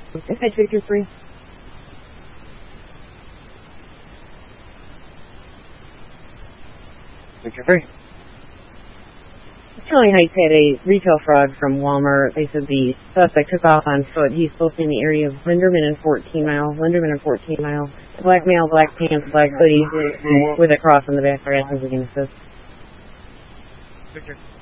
Fetch Victor 3. Victor 3. Charlie Heights had a retail fraud from Walmart. They said the suspect took off on foot. He's supposed to be in the area of Linderman and 14 Mile. Linderman and 14 Mile. Black male, black pants, black hoodie with a cross on the back. We're asking we can assist. Victor.